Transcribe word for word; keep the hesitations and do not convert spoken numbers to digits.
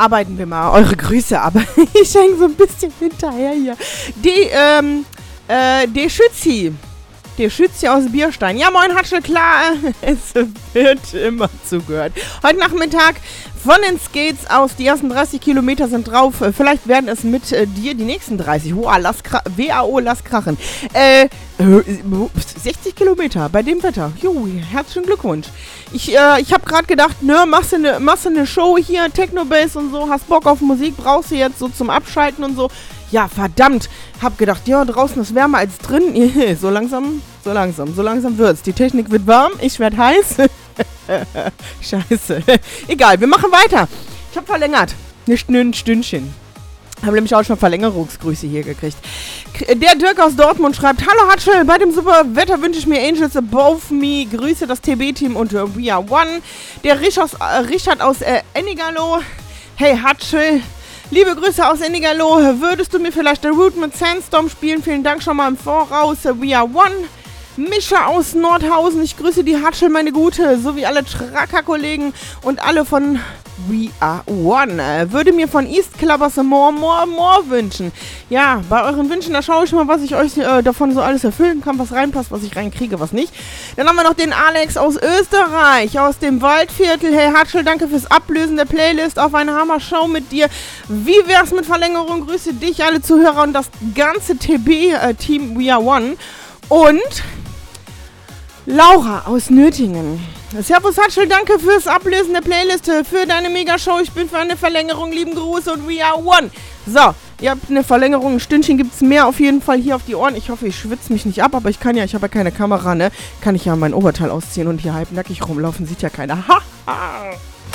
arbeiten wir mal. Eure Grüße, aber ich hänge so ein bisschen hinterher hier. Die, ähm, äh, die Schützi. Der Schützi aus Bierstein. Ja, moin, Hatschel, klar, es wird immer zugehört. Heute Nachmittag von den Skates aus, die ersten dreißig Kilometer sind drauf. Vielleicht werden es mit äh, dir die nächsten dreißig. Wow, lass W A O, lass krachen. Äh, sechzig Kilometer bei dem Wetter. Jo, herzlichen Glückwunsch. Ich, äh, ich habe gerade gedacht, ne, machst du eine machst du eine Show hier, Techno-Bass und so, hast Bock auf Musik, brauchst du jetzt so zum Abschalten und so. Ja, verdammt. Hab gedacht, ja, draußen ist wärmer als drin. So langsam, so langsam, so langsam wird's. Die Technik wird warm, ich werd heiß. Scheiße. Egal, wir machen weiter. Ich hab verlängert. Ein Stündchen. Habe nämlich auch schon Verlängerungsgrüße hier gekriegt. Der Dirk aus Dortmund schreibt: Hallo Hatschel, bei dem super Wetter wünsche ich mir Angels Above Me. Grüße das T B-Team und uh, We Are One. Der Rich aus, äh, Richard aus äh, Ennigerloh. Hey Hatschel. Liebe Grüße aus Ennigerloh. Würdest du mir vielleicht The Root mit Sandstorm spielen? Vielen Dank schon mal im Voraus. We Are One. Mischa aus Nordhausen. Ich grüße die Hatschel, meine Gute, sowie alle Tracker-Kollegen und alle von We Are One. Würde mir von East Clubbers More, More, More wünschen. Ja, bei euren Wünschen, da schaue ich mal, was ich euch äh, davon so alles erfüllen kann, was reinpasst, was ich reinkriege, was nicht. Dann haben wir noch den Alex aus Österreich, aus dem Waldviertel. Hey Hatschel, danke fürs Ablösen der Playlist auf eine Hammer-Show mit dir. Wie wär's mit Verlängerung? Grüße dich, alle Zuhörer und das ganze T B-Team We Are One. Und Laura aus Nötingen. Servus Hatschel, danke fürs Ablösen der Playlist, für deine Megashow. Ich bin für eine Verlängerung, lieben Gruß und We Are One. So, ihr habt eine Verlängerung, ein Stündchen gibt's mehr auf jeden Fall hier auf die Ohren. Ich hoffe, ich schwitze mich nicht ab, aber ich kann ja, ich habe ja keine Kamera, ne? Kann ich ja mein Oberteil ausziehen und hier halb nackig rumlaufen, sieht ja keiner. Ha, ha.